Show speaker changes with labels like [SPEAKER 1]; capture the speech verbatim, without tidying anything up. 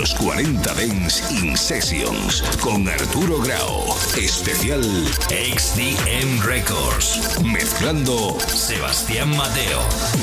[SPEAKER 1] Los cuarenta Dance In Sessions con Arturo Grau. Especial X D M Records. Mezclando Sebastián Mateo.